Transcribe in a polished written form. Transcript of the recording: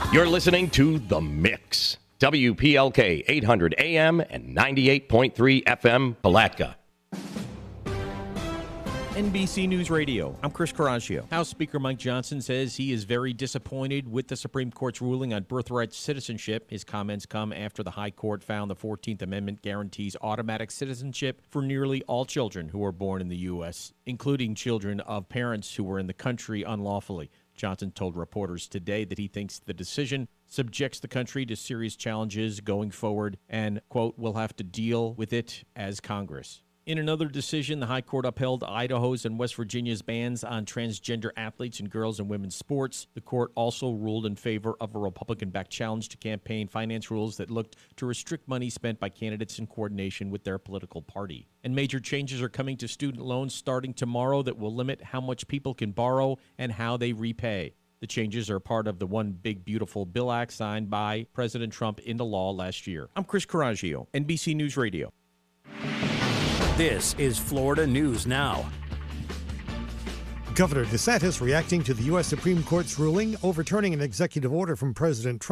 You're listening to The Mix. WPLK 800 AM and 98.3 FM, Palatka. NBC News Radio, I'm Chris Coraggio. House Speaker Mike Johnson says he is very disappointed with the Supreme Court's ruling on birthright citizenship. His comments come after the High Court found the 14th Amendment guarantees automatic citizenship for nearly all children who are born in the U.S., including children of parents who were in the country unlawfully. Johnson told reporters today that he thinks the decision subjects the country to serious challenges going forward and, quote, will have to deal with it as Congress. In another decision, the High Court upheld Idaho's and West Virginia's bans on transgender athletes in girls and women's sports. The court also ruled in favor of a Republican-backed challenge to campaign finance rules that looked to restrict money spent by candidates in coordination with their political party. And major changes are coming to student loans starting tomorrow that will limit how much people can borrow and how they repay. The changes are part of the One Big Beautiful Bill Act signed by President Trump into law last year. I'm Chris Coraggio, NBC News Radio. This is Florida News Now. Governor DeSantis reacting to the U.S. Supreme Court's ruling overturning an executive order from President Trump